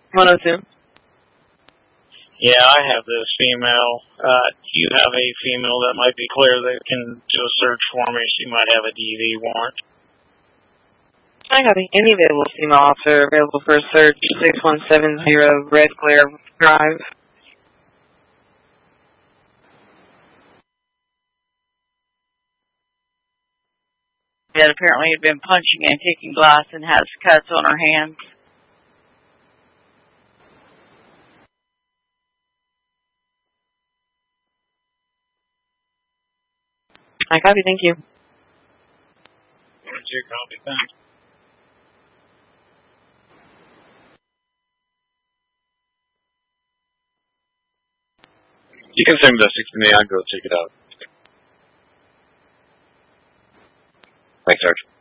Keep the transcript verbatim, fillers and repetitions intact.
one oh two. Yeah, I have this female. Uh, do you have a female that might be clear that can do a search for me? She might have a D V warrant. I got any available female officer available for a search. six one seven zero Red Glare Drive. That apparently had been punching and kicking glass and has cuts on her hands. I copy, thank you. Two copy, thanks. You can send the sixty to me, I'll go check it out. Thanks, Sergeant.